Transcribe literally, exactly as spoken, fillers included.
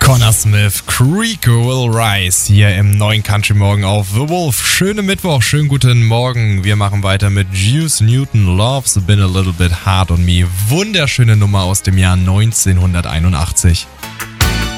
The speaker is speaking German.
Connor Smith, Creeko Will Rise hier im neuen Country Morgen auf The Wolf. Schönen Mittwoch, schönen guten Morgen. Wir machen weiter mit Juice Newton, Love's Been a Little Bit Hard on Me. Wunderschöne Nummer aus dem Jahr neunzehnhunderteinundachtzig.